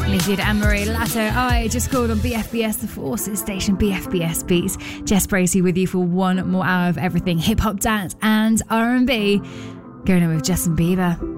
Needed Anne-Marie Lato. I just called on BFBS, the Forces station, BFBS Beats. Jess Bracey with you for one more hour of everything hip hop, dance, and R&B. Going on with Justin Bieber.